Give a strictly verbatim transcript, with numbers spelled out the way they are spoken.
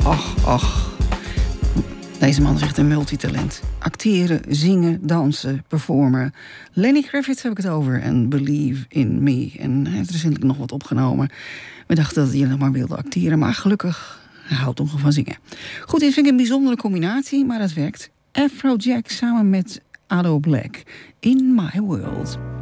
ach, ach. Deze man is echt een multitalent. Acteren, zingen, dansen, performen. Lenny Kravitz heb ik het over. En Believe in Me. En hij heeft recentelijk nog wat opgenomen. We dachten dat hij nog maar wilde acteren. Maar gelukkig, hij houdt toch van zingen. Goed, dit vind ik een bijzondere combinatie, maar dat werkt. Afrojack samen met Ado Black. In My World.